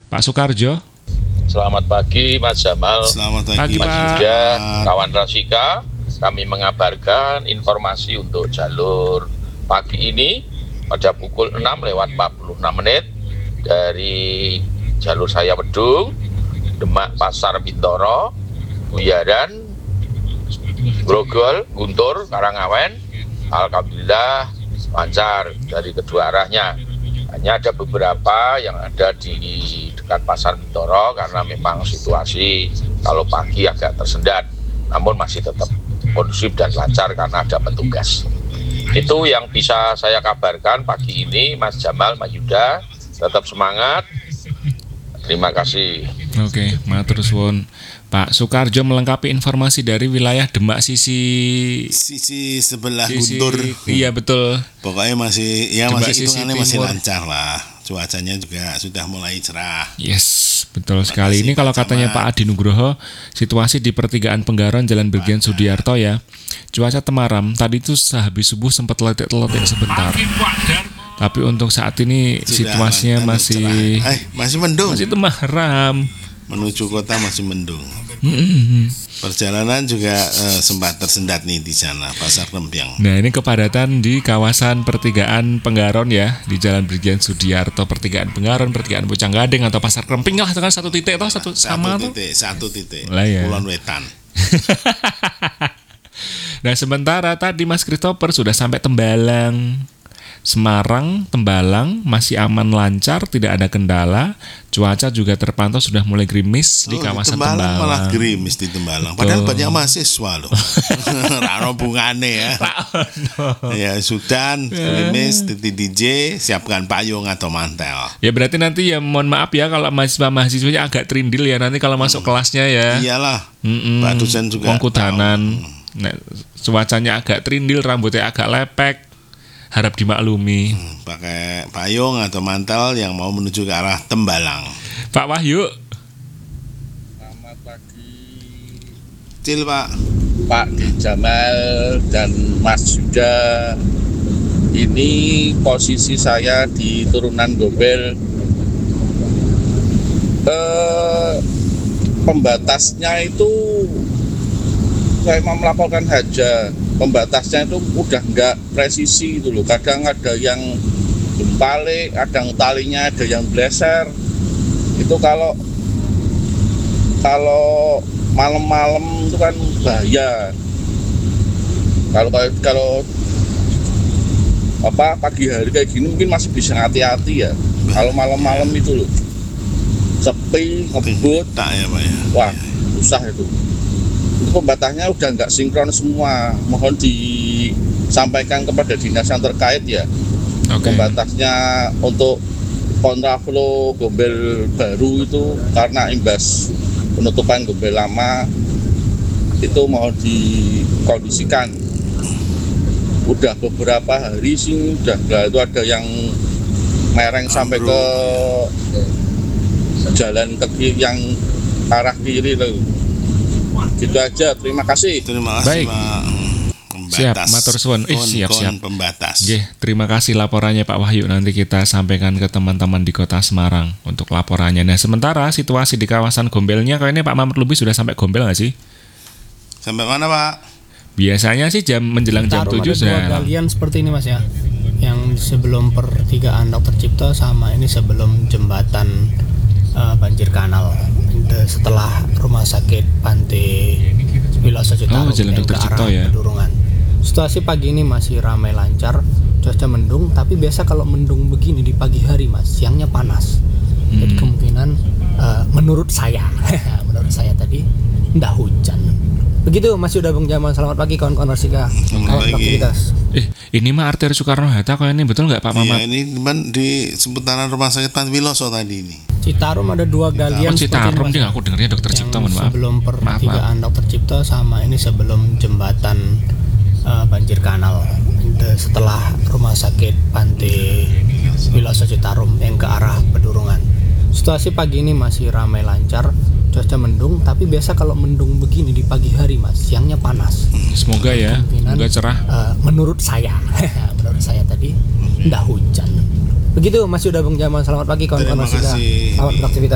Pak Sukarjo. Selamat pagi Mas Jamal. Selamat pagi Pak. Mas Yuda, kawan Rasika. Kami mengabarkan informasi untuk jalur pagi ini pada pukul 6:46 dari jalur Saya Wedung, Demak Pasar Bintoro, Buyaran, Grogol, Guntur, Karangawen. Alhamdulillah lancar dari kedua arahnya. Hanya ada beberapa yang ada di dekat Pasar Bintoro karena memang situasi kalau pagi agak tersendat, namun masih tetap kondusif dan lancar karena ada petugas. Itu yang bisa saya kabarkan pagi ini, Mas Jamal, Mas Yuda. Tetap semangat. Terima kasih. Oke, matur suwun. Pak Sukarjo melengkapi informasi dari wilayah Demak sisi sebelah Guntur. Iya betul. Pokoknya masih hitungannya masih timur. lancar lah. Cuacanya juga sudah mulai cerah. Yes, betul sekali. Ini kalau katanya Pak Adi Nugroho, situasi di pertigaan Penggaron Jalan Brigjen Sudiarto ya. Cuaca temaram. Tadi itu sehabis subuh sempat letik-letik sebentar. Tapi untuk saat ini situasinya masih mendung. Masih temaram. Menuju kota masih mendung. Perjalanan juga sempat tersendat nih di sana, Pasar Rempyang. Nah, ini kepadatan di kawasan pertigaan Penggaron ya, di Jalan Brigjen Sudiarto, pertigaan Penggaron, pertigaan Pucang Gading atau Pasar Kremping lah, itu kan satu titik toh, satu titik. Lah ya. Kulon Wetan. Nah, sementara tadi Mas Christopher sudah sampai Tembalang. Semarang, Tembalang masih aman lancar, tidak ada kendala. Cuaca juga terpantau sudah mulai gerimis di kawasan Tembalang. Malah gerimis di Tembalang. Padahal banyak mahasiswa loh. Rano bungane ya. Ya Sudan, gerimis, titik DJ, siapkan payung atau mantel. Ya berarti nanti ya mohon maaf ya kalau mahasiswanya agak trindil ya nanti kalau masuk kelasnya ya. Iyalah. Pak dosen juga. Kongkudanan. Nah, cuacanya agak trindil, rambutnya agak lepek. Harap dimaklumi. Pakai payung atau mantel yang mau menuju ke arah Tembalang. Pak Wahyu. Selamat pagi. Cil Pak. Pak Jamal dan Mas Yuda. Ini posisi saya di turunan Gombel. Pembatasnya itu saya mau melaporkan saja. Pembatasnya itu udah nggak presisi gitu loh. Kadang ada yang balik, kadang talinya ada yang bleser. Itu kalau malam-malam itu kan bahaya. Kalau pagi hari kayak gini mungkin masih bisa hati-hati ya. Kalau malam-malam itu loh sepi, ngebut, tak ya Pak ya. Wah, susah itu. Pembatasnya udah nggak sinkron semua. Mohon disampaikan kepada dinas yang terkait ya. Okay. Pembatasnya untuk kontraflow Gombel baru itu karena imbas penutupan Gombel lama itu mohon dikondisikan. Udah beberapa hari sih itu ada yang mereng sampai ke jalan kaki yang arah kiri loh. Gitu aja, terima kasih. Terima kasih. Baik. Pak. Siap, matur suwun. Siap. Pembatas. Terima kasih laporannya Pak Wahyu. Nanti kita sampaikan ke teman-teman di Kota Semarang untuk laporannya. Nah, sementara situasi di kawasan Gombelnya, kayaknya Pak Mamat Lubis sudah sampai Gombel nggak sih? Sampai mana Pak? Biasanya sih menjelang jam 7 sudah. Galian seperti ini Mas ya. Yang sebelum pertigaan Dr. Cipto sama ini sebelum jembatan banjir kanal. Setelah rumah sakit Pantai Wiloso Citarum Jalan Dr. ke Cipto arah ya. Pedurungan. Situasi pagi ini masih ramai lancar, cuaca mendung, tapi biasa kalau mendung begini di pagi hari Mas, siangnya panas. Jadi kemungkinan menurut saya tadi nggak hujan. Begitu Mas Yuda Bang Jamal, selamat pagi kawan-kawan Rasika. Selamat aktivitas. Ini mah arteri Soekarno-Hatta kok ini betul nggak Pak Mamat? Iya, ini di seputaran rumah sakit Pantai Wiloso tadi ini. Citarum ada dua galian Citarum dia aku dengarnya Dokter Cipto, mohon maaf. Sebelum pertigaan Dokter Cipto sama ini sebelum jembatan banjir kanal. Setelah rumah sakit Pantai Wiloso Citarum yang ke arah Pedurungan. Situasi pagi ini masih ramai lancar, cuaca mendung, tapi biasa kalau mendung begini di pagi hari Mas, siangnya panas. Semoga ya, semoga cerah. Menurut saya tadi nggak hujan. Begitu Mas Yuda Bang Jamal, selamat pagi kawan-kawan. Selamat beraktivitas.